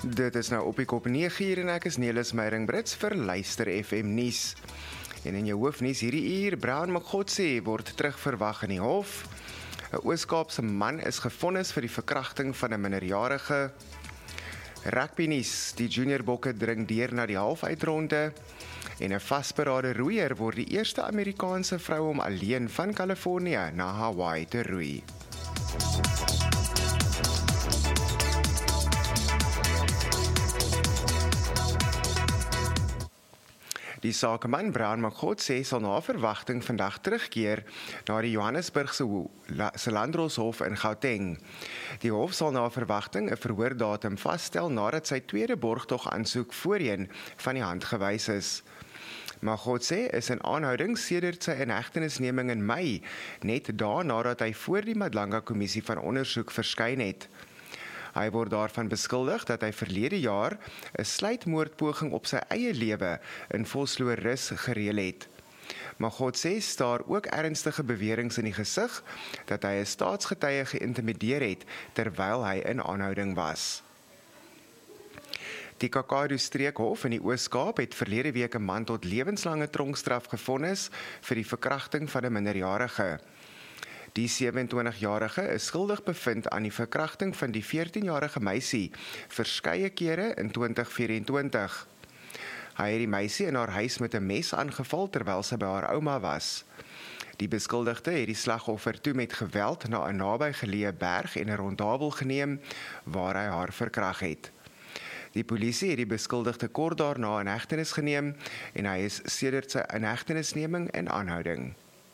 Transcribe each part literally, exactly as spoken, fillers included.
Dit is nou op die kop nege uur en ek is Nelis Meiring-Brits vir Luister F M nuus. En in jou hoofnuus hierdie uur, Brown Mokgotsi word terugverwag in die hof. 'n Oos-Kaapse man is gevonnis vir die verkrachting van 'n minderjarige. Rugby nuus, die junior bokke dring deur na die halfuitronde. En 'n vasberade roeier word die eerste Amerikaanse vrou om alleen van Kalifornië na Hawaii te roei. Die sakeman Brown Mokgotsi sal na verwagting vandag terugkeer na die Johannesburgse Selandroshof in Gauteng. Die hof sal na verwagting 'n verhoordatum vasstel nadat sy tweede borgtogaansoek voorheen van die hand gewys is. Mokgotsi is in aanhouding sedert sy inhegtenisneming in Mei, net dae nadat hy voor die Madlanga-kommissie van ondersoek verskyn het. Hy word daarvan beskuldig dat hy verlede jaar 'n sluipmoordpoging op sy eie lewe in Vosloo Rus gereël het. Mokgotsi staar ook ernstige beweringe in die gesig dat hy 'n staatsgetuie geïntimideer het terwyl hy in aanhouding was. Die Kakadu Streekhof in die Oos-Kaap het verlede week 'n man tot lewenslange tronkstraf gevonnis vir die verkrachting van 'n minderjarige. Die sewe-en-twintig-jarige is skuldig bevind aan die verkrachting van die veertien-jarige meisie verskeie kere in twintig vyf-en-twintig. Hy het die meisie in haar huis met 'n mes aangeval terwyl sy by haar ouma was. Die beskuldigde het die slagoffer toe met geweld na 'n nabygeleë berg en 'n rondabel geneem waar hy haar verkrag het. Die polisie het die beskuldigde kort daarna in hegtenis geneem en hy is sedert sy inhegtenisneming in aanhouding.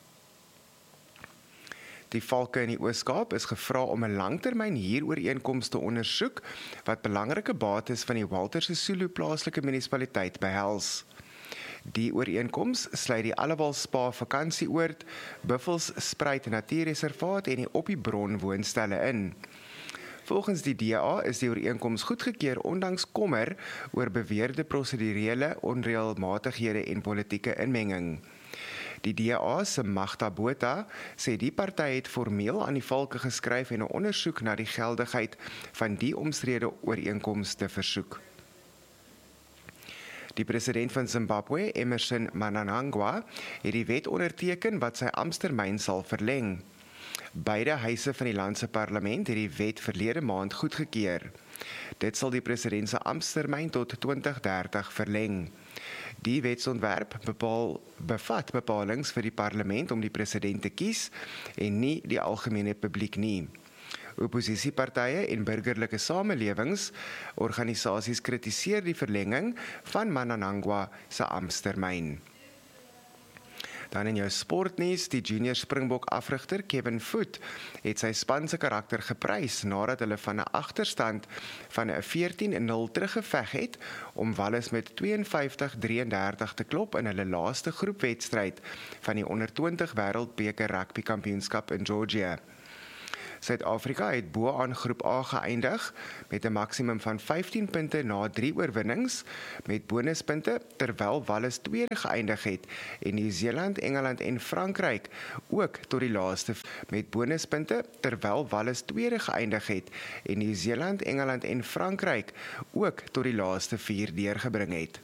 Die valke in die Oos-Kaap is gevra om 'n langtermyn huurooreenkoms te ondersoek wat belangrike bates van die Walter Sisulu plaaslike munisipaliteit behels. Die ooreenkoms sluit die Allewal Spa vakansieoord, Buffels Spruit Natuurreservaat en die Op die Bron woonstelle in. Volgens die D A is die ooreenkoms goedgekeur ondanks kommer oor beweerde prosedurele onreëlmatighede en politieke inmenging. Die D A se Magda Botha sê die party het formeel aan die valke geskryf en 'n ondersoek na die geldigheid van die omstrede ooreenkoms te versoek. Die president van Zimbabwe, Emmerson Mnangagwa, het die wet onderteken wat sy amptetermyn sal verleng. Beide huise van die land se parlement het die wet verlede maand goedgekeur. Dit sal die president se amptetermyn tot twintig dertig verleng. Die wetsontwerp bepaal, bevat bepalings vir die parlement om die president te kies en nie die algemene publiek nie. Opposisiepartye en burgerlike samelewingsorganisasies kritiseer die verlenging van Mnangagwa se amptetermyn. Dan in jou sportnuus, die junior Springbok afrigter Kevin Foot het sy span se karakter geprys nadat hulle van 'n agterstand van 'n veertien nul teruggeveg het om Wallis met vyf-twee-drie drieëndertig te klop in hulle laaste groepwedstryd van die onder twintig wêreldbeker rugby kampioenskap in Georgia. Suid-Afrika het bo-aan groep A geëindig met 'n maksimum van vyftien punte na drie oorwinnings met bonuspunte terwyl Wallis tweede geëindig het en Nieu-Seeland, Engeland en Frankryk ook tot die laaste met bonuspunte terwyl Wallis tweede geëindig het en Nieu-Seeland, Engeland en Frankryk ook tot die laaste vier deurgebring het.